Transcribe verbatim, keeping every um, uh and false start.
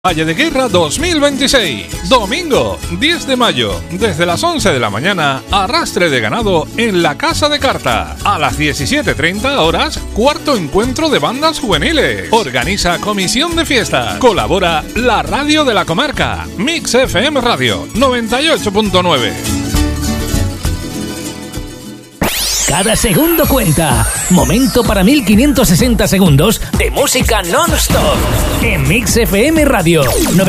Valle de Guerra dos mil veintiséis, domingo diez de mayo, desde las once de la mañana, arrastre de ganado en la Casa de Carta. A las diecisiete treinta horas, cuarto encuentro de bandas juveniles. Organiza Comisión de Fiestas. Colabora la radio de la comarca, Mix F M Radio noventa y ocho punto nueve. Cada segundo cuenta. Momento para mil quinientos sesenta segundos de música non-stop en Mix F M Radio.